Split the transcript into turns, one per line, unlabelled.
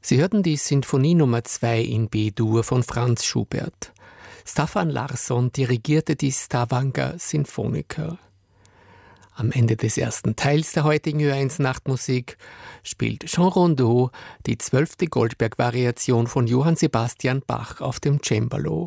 Sie hörten die Sinfonie Nummer 2 in B-Dur von Franz Schubert. Staffan Larsson dirigierte die Stavanger Sinfoniker. Am Ende des ersten Teils der heutigen Ö1 Nachtmusik spielt Jean Rondeau die 12. Goldberg-Variation von Johann Sebastian Bach auf dem Cembalo.